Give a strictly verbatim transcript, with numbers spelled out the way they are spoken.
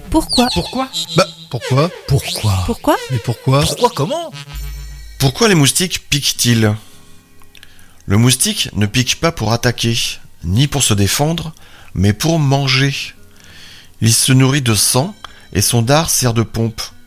Pourquoi? Pourquoi? Bah, pourquoi? Pourquoi? Pourquoi? Mais pourquoi? Pourquoi comment? Pourquoi les moustiques piquent-ils? Le moustique ne pique pas pour attaquer, ni pour se défendre, mais pour manger. Il se nourrit de sang et son dard sert de pompe.